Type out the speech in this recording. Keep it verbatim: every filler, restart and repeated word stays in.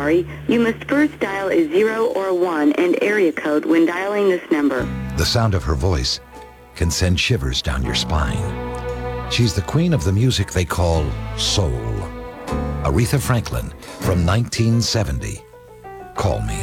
sorry. You must first dial a zero or a one and area code when dialing this number. The sound of her voice can send shivers down your spine. She's the queen of the music they call soul. Aretha Franklin from nineteen seventy. Call Me.